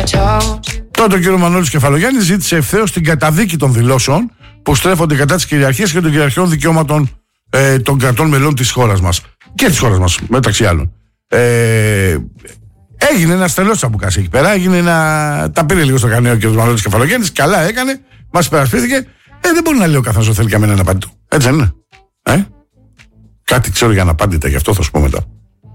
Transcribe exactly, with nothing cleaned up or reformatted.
Τότε ο κ. Μανώλης Κεφαλογιάννης ζήτησε ευθέως την καταδίκη των δηλώσεων που στρέφονται κατά της κυριαρχίας και των κυριαρχικών δικαιώματων ε, των κρατών μελών της χώρας μας και της χώρας μας, μεταξύ άλλων. Ε, έγινε ένα τρελός τσαμπουκάς εκεί πέρα, έγινε ένα... τα πήρε λίγο στο κανέο ο κ. Μανώλης Κεφαλογιάννης, καλά έκανε, μας υπερασπίστηκε. Ε, δεν μπορεί να λέει ο καθένας ότι θέλει καμένα αναπάντητο. Έτσι δεν είναι. Ε? Κάτι ξέρω για αναπάντητα, γι' αυτό θα σου πω μετά.